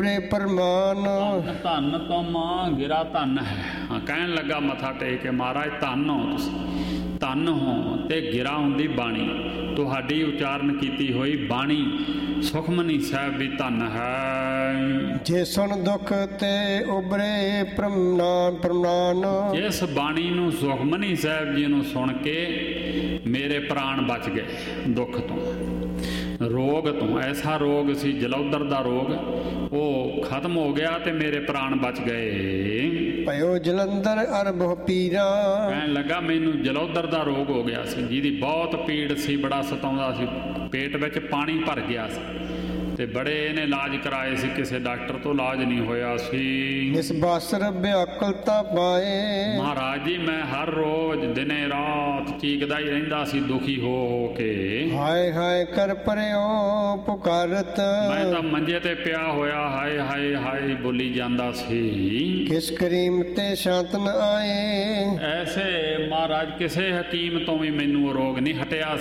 ਪਰਮਾਨ ਧੰਨ ਤੁਮ ਗਿਰਾ ਧੰਨ ਹੈ। ਹਾਂ, ਕਹਿਣ ਲੱਗਾ ਮੱਥਾ ਟੇਕ ਕੇ, ਮਹਾਰਾਜ ਧੰਨ ਹੋ ਤੁਸੀਂ, ਧੰਨ ਹੋ। ਤੇ ਗਿਰਾ ਹੁੰਦੀ ਬਾਣੀ, ਤੁਹਾਡੀ ਉਚਾਰਨ ਕੀਤੀ ਹੋਈ ਬਾਣੀ ਸੁਖਮਨੀ ਸਾਹਿਬ ਵੀ ਧੰਨ ਹੈ। ਜੇ ਸੁਣ ਦੁਖ ਤੇ ਉਬਰੇ ਪ੍ਰਮਾਨ ਜਿਸ ਬਾਣੀ ਨੂੰ ਸੁਖਮਨੀ ਸਾਹਿਬ ਜੀ ਨੂੰ ਸੁਣ ਕੇ ਮੇਰੇ ਪ੍ਰਾਣ ਬਚ ਗਏ ਦੁੱਖ ਤੋਂ, ਰੋਗ ਤੋਂ। ਐਸਾ ਰੋਗ ਸੀ ਜਲੌਧਰ ਦਾ ਰੋਗ, ਉਹ ਖਤਮ ਹੋ ਗਿਆ ਤੇ ਮੇਰੇ ਪ੍ਰਾਣ ਬਚ ਗਏ। ਭਇਓ ਜਲੰਧਰ ਅਰ ਬਹੁ ਪੀਰਾ, ਕਹਿਣ ਲੱਗਾ ਮੈਨੂੰ ਜਲੌਧਰ ਦਾ ਰੋਗ ਹੋ ਗਿਆ ਸੀ, ਜਿਹਦੀ ਬਹੁਤ ਪੀੜ ਸੀ, ਬੜਾ ਸਤਾਉਂਦਾ ਸੀ, ਪੇਟ ਵਿੱਚ ਪਾਣੀ ਭਰ ਗਿਆ ਸੀ ਤੇ ਬੜੇ ਇਹਨੇ ਇਲਾਜ ਕਰਾਏ ਸੀ, ਕਿਸੇ ਡਾਕਟਰ ਤੋਂ ਇਲਾਜ ਨਹੀਂ ਹੋਇਆ ਸੀ। ਇਸ ਬਾਸਰ ਵਿਆਕੁਲਤਾ ਪਾਏ, ਮਹਾਰਾਜ ਜੀ ਮੈਂ ਹਰ ਰੋਜ਼ ਦਿਨੇ ਰਾਤ ਚੀਕਦਾ ਹੀ ਰਹਿੰਦਾ ਸੀ, ਦੁਖੀ ਹੋ ਕੇ। ਹਾਏ ਹਾਏ ਕਰ ਪਰਿਓ ਪੁਕਾਰਤ, ਮੈਂ ਤਾਂ ਮੰਜੇ ਤੇ ਪਿਆ ਹੋਇਆ ਹਾਏ ਹਾਏ ਹਾਏ ਬੋਲੀ ਜਾਂਦਾ ਸੀ। ਕਿਸ ਕਰੀਮ ਤੇ ਸ਼ਾਂਤ ਨ ਆਏ, ਐਸੇ ਮਹਾਰਾਜ ਕਿਸੇ ਹਕੀਮ ਤੋਂ ਵੀ ਮੈਨੂੰ ਉਹ ਰੋਗ ਨਹੀਂ ਹਟਿਆ